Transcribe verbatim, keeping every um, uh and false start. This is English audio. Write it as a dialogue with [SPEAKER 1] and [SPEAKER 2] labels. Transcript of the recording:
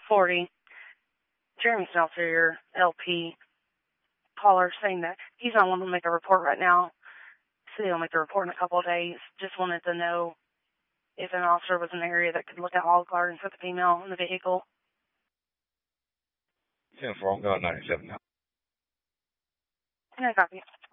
[SPEAKER 1] forty. Jeremy Smeltzer, your L P caller, saying that he's not wanting to make a report right now. So he'll make a report in a couple of days. Just wanted to know if an officer was in the area that could look at Olive Garden for the female in the vehicle.
[SPEAKER 2] ten four, I'm going ninety-seven now.
[SPEAKER 1] Can I copy?